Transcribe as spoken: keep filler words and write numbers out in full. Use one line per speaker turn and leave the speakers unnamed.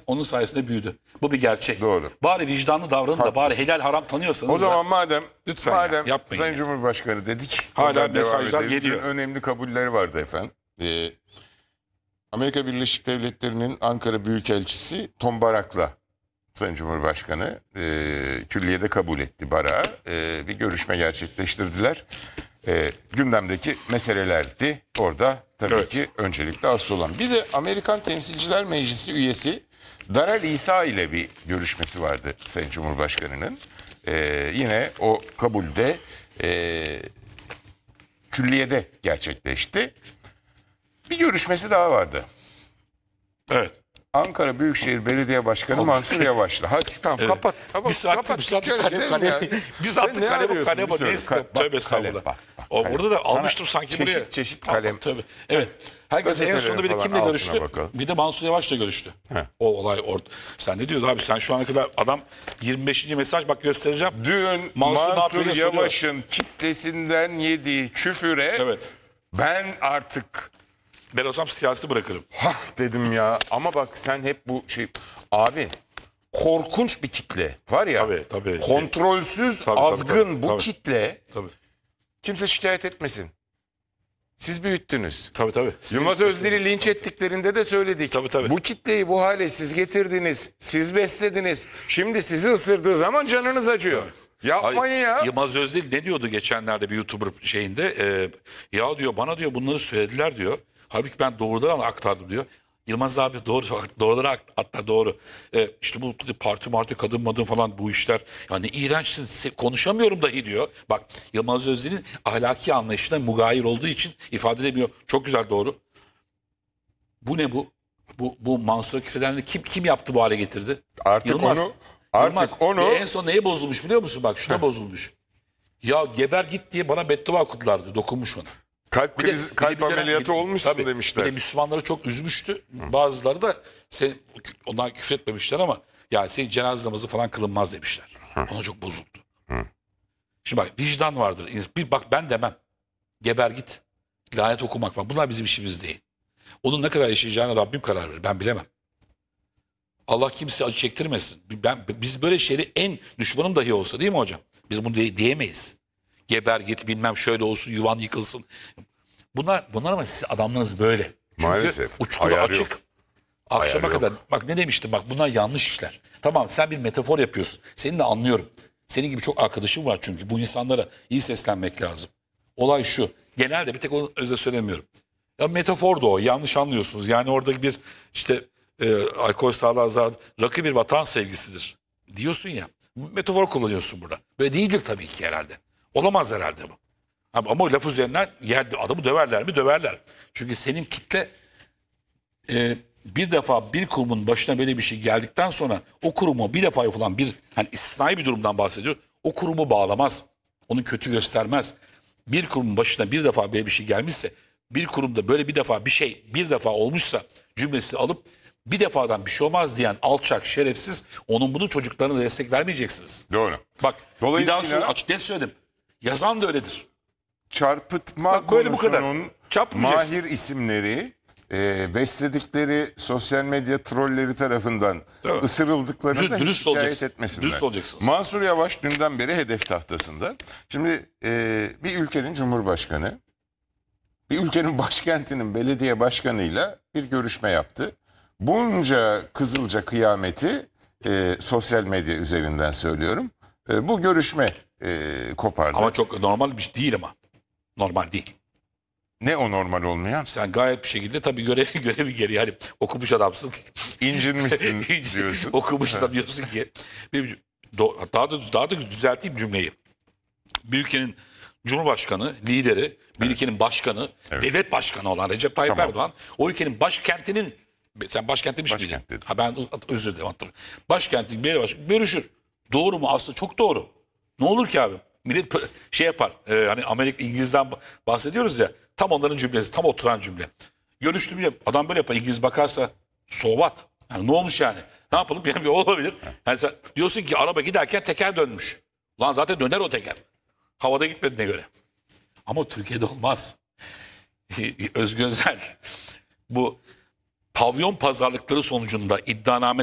onun sayesinde büyüdü. Bu bir gerçek.
Doğru.
Bari vicdanlı davranın da bari helal haram tanıyorsanız
O zaman
da,
madem
lütfen ya,
madem
yapmayın
Sayın
ya.
Cumhurbaşkanı dedik.
Hala
oradan devam
mesajlar
edelim.
geliyor.
Dün önemli kabulleri vardı efendim. Ee, Amerika Birleşik Devletleri'nin Ankara Büyükelçisi Tom Barak'la Sayın Cumhurbaşkanı e, külliyede kabul etti Barak'ı. E, bir görüşme gerçekleştirdiler. E, gündemdeki meselelerdi. Orada tabii
Evet.
ki öncelikle asıl olan. Bir de Amerikan Temsilciler Meclisi üyesi Darrell İsa ile bir görüşmesi vardı Sayın Cumhurbaşkanı'nın. E, yine o kabulde e, külliyede gerçekleşti. Bir görüşmesi daha vardı.
Evet.
Ankara Büyükşehir Belediye Başkanı
Oğlum.
Mansur Yavaş'la. Hadi tamam
Evet.
kapat. Tamam,
Bir saat,
kapat.
bir saat
Dükkanı
kale,
gidelim
kale,
ya.
bir
Sen
saat
ne
kale,
arıyorsun?
kale,
Bir
kale,
söyle.
neyse,
Bak,
tövbe
kalem,
estağfurullah.
bak, bak,
O,
kalem.
burada da
Sana
almıştım sanki
çeşit,
buraya.
Çeşit
Tamam,
kalem.
tabii. Evet. Herkes en sonunda bir de
Gazeteleri
kimle
falan
görüştü?
altına bakalım.
Bir de Mansur Yavaş'la görüştü.
Heh.
O olay orada. Sen ne diyorsun abi? Sen şu ana kadar adam yirmi beşinci mesaj bak göstereceğim.
Dün
Mansur ne
Mansur,
yapıyor diye soruyor.
Yavaş'ın kitlesinden yediği küfüre
Evet.
ben artık
Ben olsam siyasi bırakırım.
hah dedim ya. Ama bak sen hep bu şey abi korkunç bir kitle var ya.
Tabii, tabii.
Kontrolsüz,
Tabii, tabii,
azgın
tabii,
bu
tabii.
kitle
Tabii.
kimse şikayet etmesin. Siz büyüttünüz.
Tabii tabii.
Yılmaz
Siz-
Özdir'i
siz-
linç
tabii.
ettiklerinde de söyledik.
Tabii, tabii.
Bu kitleyi bu hale siz getirdiniz, siz beslediniz. Şimdi sizi ısırdığı zaman canınız acıyor. Yapmayın
Hayır,
ya.
Yılmaz Özdil ne diyordu geçenlerde bir YouTuber şeyinde? Ee, ya diyor bana diyor bunları söylediler diyor. Halbuki ben doğrudan aktardım diyor. Yılmaz abi doğru doğruları ak- hatta doğru. Ee, işte bu parti marti kadın madın falan bu işler. Yani iğrençsin se- konuşamıyorum dahi diyor. Bak Yılmaz Özdil'in ahlaki anlayışına mugayir olduğu için ifade edemiyor. Çok güzel doğru. Bu ne bu? Bu, bu Mansur küfredenleri kim kim yaptı bu hale getirdi?
Artık onu artık
Yılmaz.
onu
Ve en son neye bozulmuş biliyor musun? Bak şuna bozulmuş. Ya geber git diye bana beddua okudulardı. Dokunmuş ona.
kalp
Bir de-
krizi,
bir de
kalp
bir dönem-
ameliyatı
bir-
olmuşsun
tabii,
demişler.
Bir de Müslümanları çok üzmüştü. Bazıları da sen, ondan küfretmemişler ama ya senin cenaze namazı falan kılınmaz demişler. Ona çok bozuldu. Şimdi bak vicdan vardır. Bir bak ben demem. Geber git. Lanet okumak falan. Bunlar bizim işimiz değil. Onun ne kadar yaşayacağına Rabbim karar verir. Ben bilemem. Allah kimse acı çektirmesin. Ben, biz böyle şeyleri en düşmanım dahi olsa değil mi hocam? Biz bunu diye- diyemeyiz. Geber git bilmem şöyle olsun yuvan yıkılsın. Bunlar, bunlar ama siz adamlarınız böyle. Çünkü
Maalesef.
uçkuru
Ayarı
açık.
yok.
Akşama
Ayarı
kadar.
yok.
Bak ne demiştim bak bunlar yanlış işler. Tamam sen bir metafor yapıyorsun. Seni de anlıyorum. Senin gibi çok arkadaşım var çünkü. Bu insanlara iyi seslenmek lazım. Olay şu. Genelde bir tek onu özel söylemiyorum. Ya metafor da o. Yanlış anlıyorsunuz. Yani oradaki bir işte e, alkol sağlığa zarar, rakı bir vatan sevgisidir diyorsun ya. Metafor kullanıyorsun burada. Böyle değildir tabii ki herhalde. Olamaz herhalde bu. Ama, ama laf üzerinden yer, adamı döverler mi? Döverler. Çünkü senin kitle e, bir defa bir kurumun başına böyle bir şey geldikten sonra o kurumu bir defa yapılan bir hani istisnai bir durumdan bahsediyor. O kurumu bağlamaz. Onu kötü göstermez. Bir kurumun başına bir defa böyle bir şey gelmişse bir kurumda böyle bir defa bir şey bir defa olmuşsa cümlesi alıp bir defadan bir şey olmaz diyen alçak, şerefsiz onun bunun çocuklarına destek vermeyeceksiniz.
Doğru.
Bak bir daha
Dolayısıyla-
söyle, açık net söyledim. Yazan da öyledir.
Çarpıtma
Bak böyle bu kadar.
konusunun
Çarpmayacaksın.
mahir isimleri e, besledikleri sosyal medya trolleri tarafından
Değil mi?
ısırıldıklarını
Dürüst-
da hiç
dürüst
şikayet
olacaksın.
etmesinler.
Dürüst olacaksınız.
Mansur Yavaş dünden beri hedef tahtasında. Şimdi e, bir ülkenin cumhurbaşkanı bir ülkenin başkentinin belediye başkanıyla bir görüşme yaptı. Bunca Kızılca kıyameti e, sosyal medya üzerinden söylüyorum. E, bu görüşme e, kopardı.
Ama çok normal bir şey değil ama. Normal değil.
Ne o normal olmayan?
Sen gayet bir şekilde tabii görevi, görevi geri yani okumuş adamsın.
İncinmişsin diyorsun.
Okumuş da diyorsun ki. Bir, do- daha da daha da düzelteyim cümleyi. Bir ülkenin Cumhurbaşkanı, lideri, bir ülkenin başkanı,
Evet.
devlet başkanı olan Recep Tayyip
Tamam.
Erdoğan, o ülkenin başkentinin, sen başkent demiş miydin?
Başkent dedim.
Ha ben özür dilerim. hatırlamıyorum. Başkentin belediye başkanı görüşür. Doğru mu? Aslında çok doğru. Ne olur ki abi? Millet pö- şey yapar. E, hani Amerika, İngiliz'den bahsediyoruz ya. Tam onların cümlesi, tam oturan cümle. Görüştüm ya. Adam böyle yapar. İngiliz bakarsa so what? Yani ne olmuş yani? Ne yapalım? Yani bir olabilir. Yani sen diyorsun ki araba giderken teker dönmüş. Lan zaten döner o teker. Havada gitmediğine göre. Ama Türkiye'de olmaz. Özgür Özel bu pavyon pazarlıkları sonucunda iddianame